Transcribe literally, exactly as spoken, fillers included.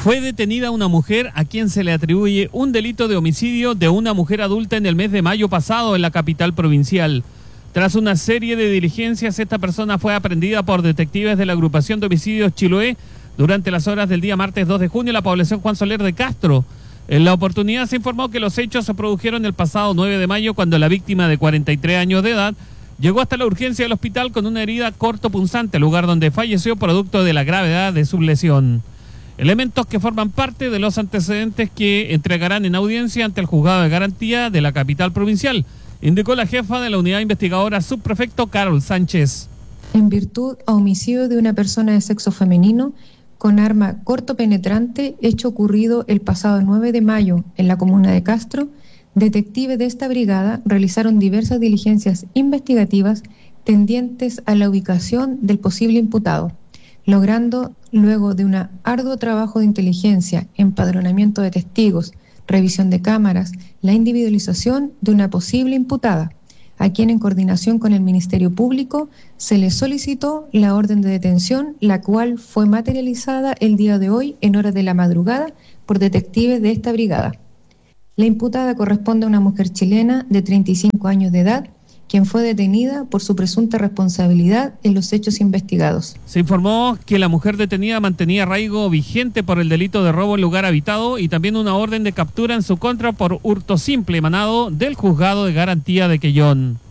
Fue detenida una mujer a quien se le atribuye un delito de homicidio de una mujer adulta en el mes de mayo pasado en la capital provincial. Tras una serie de diligencias, esta persona fue aprehendida por detectives de la agrupación de homicidios Chiloé durante las horas del día martes dos de junio en la población Juan Soler de Castro. En la oportunidad se informó que los hechos se produjeron el pasado nueve de mayo cuando la víctima de cuarenta y tres años de edad llegó hasta la urgencia del hospital con una herida cortopunzante, lugar donde falleció producto de la gravedad de su lesión. Elementos que forman parte de los antecedentes que entregarán en audiencia ante el juzgado de garantía de la capital provincial, indicó la jefa de la unidad investigadora subprefecto Carol Sánchez. En virtud a homicidio de una persona de sexo femenino con arma cortopenetrante, hecho ocurrido el pasado nueve de mayo en la comuna de Castro, detectives de esta brigada realizaron diversas diligencias investigativas tendientes a la ubicación del posible imputado, logrando, luego de un arduo trabajo de inteligencia, empadronamiento de testigos, revisión de cámaras, la individualización de una posible imputada, a quien en coordinación con el Ministerio Público se le solicitó la orden de detención, la cual fue materializada el día de hoy en horas de la madrugada por detectives de esta brigada. La imputada corresponde a una mujer chilena de treinta y cinco años de edad, quien fue detenida por su presunta responsabilidad en los hechos investigados. Se informó que la mujer detenida mantenía arraigo vigente por el delito de robo en lugar habitado y también una orden de captura en su contra por hurto simple emanado del juzgado de garantía de Quellón.